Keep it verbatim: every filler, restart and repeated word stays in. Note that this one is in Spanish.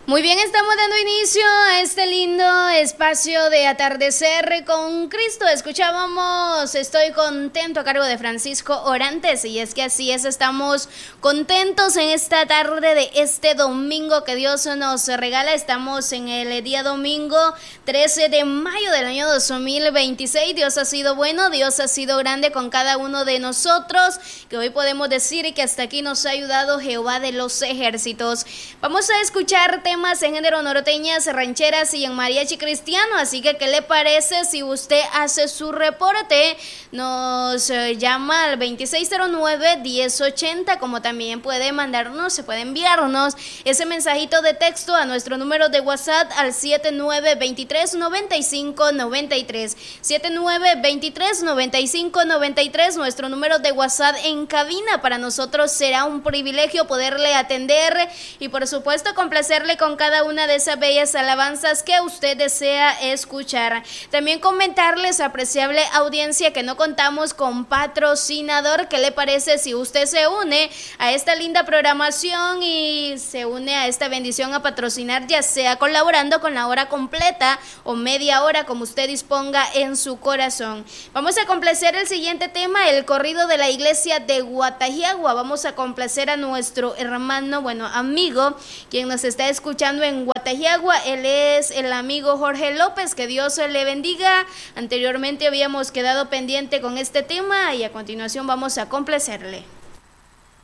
Muy bien, estamos dando inicio a este lindo espacio de atardecer con Cristo. Escuchábamos Estoy contento a cargo de Francisco Orantes, y es que así es, estamos contentos en esta tarde de este domingo que Dios nos regala. Estamos en el día domingo trece de mayo del año dos mil veintiséis. Dios ha sido bueno, Dios ha sido grande con cada uno de nosotros, que hoy podemos decir que hasta aquí nos ha ayudado Jehová de los ejércitos. Vamos a escuchar temas en género norteñas, rancheras y en mariachi cristiano, así que ¿qué le parece si usted hace su reporte? Nos eh, llama al veintiséis cero nueve, diez ochenta, como también puede mandarnos, se puede enviarnos ese mensajito de texto a nuestro número de WhatsApp al siete nueve dos tres, nueve cinco nueve tres, siete nueve dos tres, nueve cinco nueve tres, nuestro número de WhatsApp en cabina. Para nosotros será un privilegio poderle atender y por supuesto complacerle con cada una de esas bellas alabanzas que usted desea escuchar. También comentarles, apreciable audiencia, que no contamos con patrocinador. ¿Qué le parece si usted se une a esta linda programación y se une a esta bendición a patrocinar, ya sea colaborando con la hora completa o media hora, como usted disponga en su corazón? Vamos a complacer el siguiente tema, el corrido de la iglesia de Guatajiagua. Vamos a complacer a nuestro hermano, bueno, amigo, quien nos está escuchando en Guatajiagua. Él es el amigo Jorge López, que Dios le bendiga. Anteriormente habíamos quedado pendiente con este tema y a continuación vamos a complacerle.